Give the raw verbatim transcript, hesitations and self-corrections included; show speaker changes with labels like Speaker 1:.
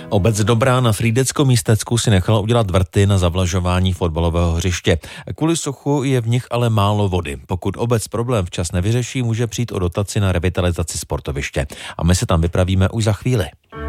Speaker 1: Obec Dobrá na Frýdecko-Místecku si nechala udělat vrty na zavlažování fotbalového hřiště. Kvůli suchu je v nich ale málo vody. Pokud obec problém včas nevyřeší, může přijít o dotaci na revitalizaci sportoviště. A my se tam vypravíme už za chvíli.